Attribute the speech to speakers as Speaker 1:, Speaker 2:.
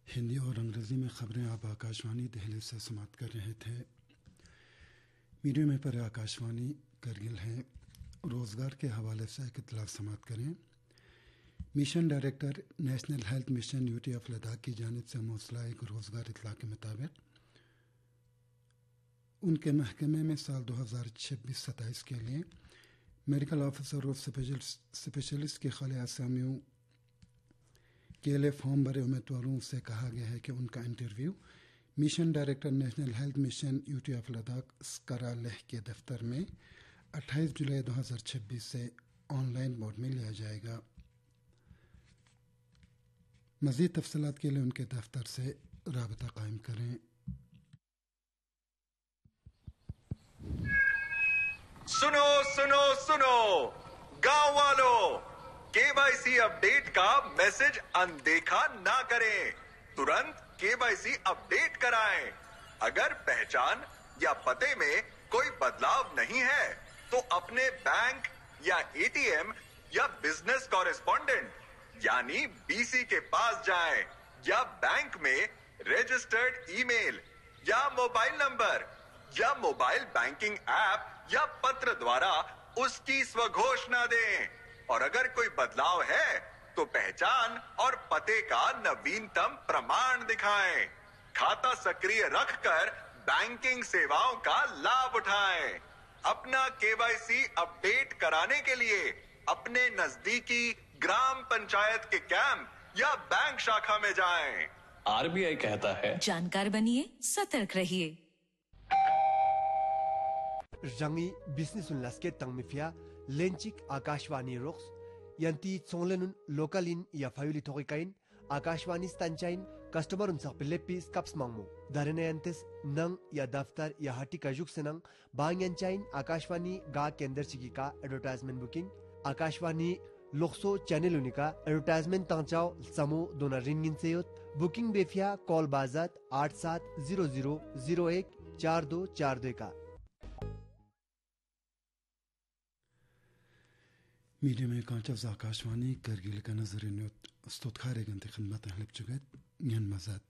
Speaker 1: हिंदी और अंग्रेज़ी में खबरें आप आकाशवाणी दिल्ली से समाप्त कर रहे थे। मीडिया में पर आकाशवाणी करगिल है। रोज़गार के हवाले से एक इतला समाप्त करें। Mission director national health mission UT of Ladakh की जानिब से मौसला एक रोज़गार इतला के मुताबिक उनके महकमे में साल 2026-27 के लिए मेडिकल ऑफिसर और स्पेशलिस्ट के खाली आसामियों के लिए फॉर्म भरे उम्मीदवारों से कहा गया है कि उनका interview mission director national health mission UT of Ladakh स्करा Leh के दफ्तर में 28 जुलाई 2026 से ऑनलाइन मोड में लिया जाएगा। मज़ीद तफसीलात के लिए उनके दफ्तर से राबता कायम करें।
Speaker 2: सुनो सुनो सुनो गांव वालों, केवाईसी अपडेट का मैसेज अनदेखा ना करें। तुरंत केवाईसी अपडेट कराएं। अगर पहचान या पते में कोई बदलाव नहीं है तो अपने बैंक या एटीएम या बिजनेस कॉरेस्पॉन्डेंट यानी बीसी के पास जाएं या बैंक में रजिस्टर्ड ईमेल या मोबाइल नंबर या मोबाइल बैंकिंग ऐप या पत्र द्वारा उसकी स्वघोषणा दें। और अगर कोई बदलाव है तो पहचान और पते का नवीनतम प्रमाण दिखाएं। खाता सक्रिय रखकर बैंकिंग सेवाओं का लाभ उठाएं। अपना केवाईसी अपडेट कराने के लिए अपने नजदीकी ग्राम पंचायत के कैंप या बैंक शाखा में जाएं।
Speaker 3: आरबीआई कहता है,
Speaker 4: जानकार बनिए, सतर्क रहिए।
Speaker 5: रंगी बिजनेस उल्लासके तंगमिफिया लेंचिक आकाशवाणी रोक्स यंती चोंगलेनुन लोकलिन या फायुली थोकिकाइन आकाशवाणी स्टंचाइन कस्टमर उनसा पिलेपी स्कप्स मांगमो दारेनेंतिस नंग या दफ्तर या हटी काजुक सेनंग बांगयंचाइन आकाशवाणी गा केंद्र चिकी का advertisement booking Akashvani लोक्सो channel उनिका advertisement तांचाओ समो दोना रिंगिन सेयोत बुकिंग बेफिया कॉल बाजात 8700014242 का।
Speaker 1: मीडिया में कांचव आकाशवाणी करगिल का नजर स्तोत्खारे गंते खिदमत हलिप चुगत यन मजात